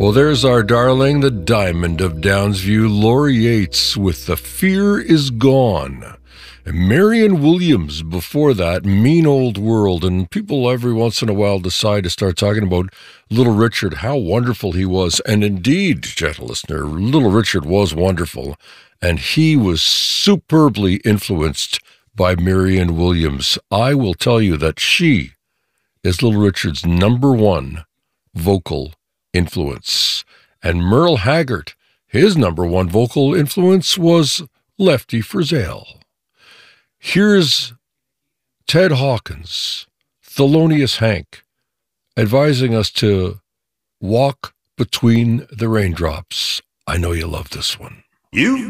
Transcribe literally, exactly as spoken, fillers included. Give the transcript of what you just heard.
Well, there's our darling, the diamond of Downsview, Laurie Yates, with The Fear Is Gone. And Marianne Williams before that, Mean Old World. And people every once in a while decide to start talking about Little Richard, how wonderful he was. And indeed, gentle listener, Little Richard was wonderful. And he was superbly influenced by Marianne Williams. I will tell you that she is Little Richard's number one vocal influence. And Merle Haggard, his number one vocal influence was Lefty Frizzell. Here's Ted Hawkins, Thelonious Hank, advising us to walk between the raindrops. I know you love this one. You